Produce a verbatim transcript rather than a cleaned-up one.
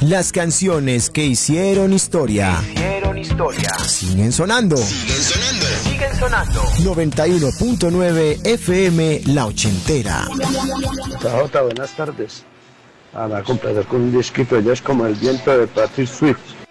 Las canciones que hicieron historia. Hicieron historia. Siguen sonando. Siguen sonando. Siguen sonando. noventa y uno punto nueve F M La Ochentera. Jota, buenas tardes. A la complacer con un disquito, ya es como el viento de Patrick Swayze.